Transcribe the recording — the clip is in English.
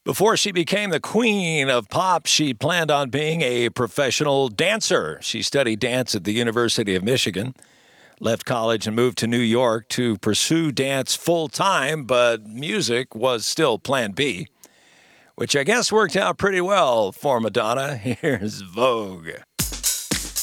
Before she became the queen of pop, she planned on being a professional dancer. She studied dance at the University of Michigan, left college and moved to New York to pursue dance full time, but music was still plan B, which I guess worked out pretty well for Madonna. Here's Vogue.